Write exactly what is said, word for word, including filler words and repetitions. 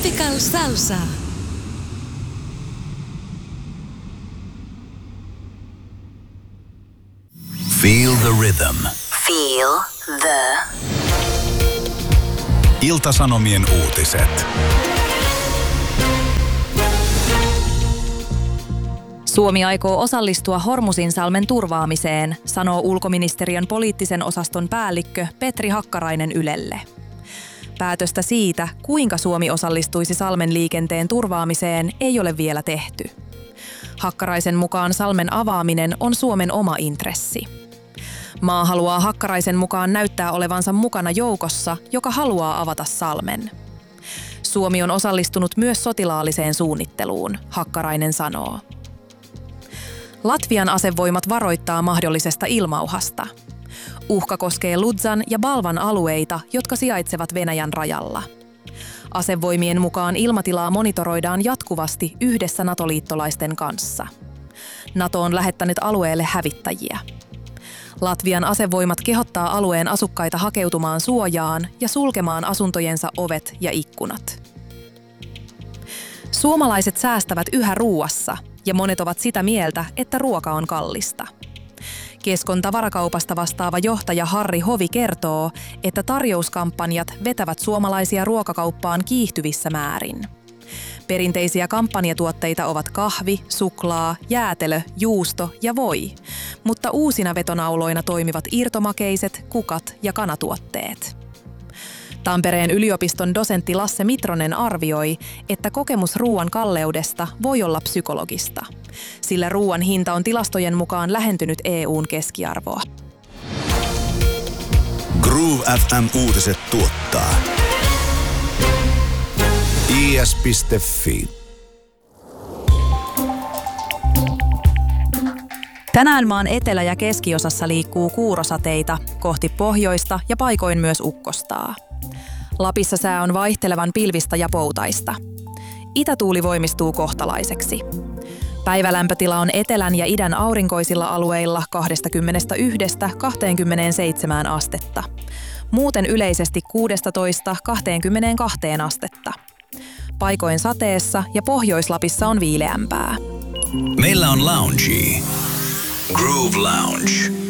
Tropical Salsa. Feel the rhythm. Feel the Ilta-Sanomien uutiset. Suomi aikoo osallistua Hormuzinsalmen turvaamiseen, sanoo ulkoministeriön poliittisen osaston päällikkö Petri Hakkarainen Ylelle. Päätöstä siitä, kuinka Suomi osallistuisi salmen liikenteen turvaamiseen, ei ole vielä tehty. Hakkaraisen mukaan salmen avaaminen on Suomen oma intressi. Maa haluaa Hakkaraisen mukaan näyttää olevansa mukana joukossa, joka haluaa avata salmen. Suomi on osallistunut myös sotilaalliseen suunnitteluun, Hakkarainen sanoo. Latvian asevoimat varoittaa mahdollisesta ilmauhasta. Uhka koskee Ludzan ja Balvan alueita, jotka sijaitsevat Venäjän rajalla. Asevoimien mukaan ilmatilaa monitoroidaan jatkuvasti yhdessä NATO-liittolaisten kanssa. NATO on lähettänyt alueelle hävittäjiä. Latvian asevoimat kehottaa alueen asukkaita hakeutumaan suojaan ja sulkemaan asuntojensa ovet ja ikkunat. Suomalaiset säästävät yhä ruuassa, ja monet ovat sitä mieltä, että ruoka on kallista. Keskon tavarakaupasta vastaava johtaja Harri Hovi kertoo, että tarjouskampanjat vetävät suomalaisia ruokakauppaan kiihtyvissä määrin. Perinteisiä kampanjatuotteita ovat kahvi, suklaa, jäätelö, juusto ja voi, mutta uusina vetonauloina toimivat irtomakeiset, kukat ja kanatuotteet. Tampereen yliopiston dosentti Lasse Mitronen arvioi, että kokemus ruoan kalleudesta voi olla psykologista, sillä ruoan hinta on tilastojen mukaan lähentynyt E U:n keskiarvoa. Groove F M-uutiset tuottaa I S piste Fi. Tänään maan etelä- ja keskiosassa liikkuu kuurosateita kohti pohjoista ja paikoin myös ukkostaa. Lapissa sää on vaihtelevan pilvistä ja poutaista. Itätuuli voimistuu kohtalaiseksi. Päivälämpötila on etelän ja idän aurinkoisilla alueilla kaksikymmentäyksi kaksikymmentäseitsemän astetta. Muuten yleisesti kuusitoista kaksikymmentäkaksi astetta. Paikoin sateessa ja Pohjois-Lapissa on viileämpää. Meillä on lounge. Groove Lounge.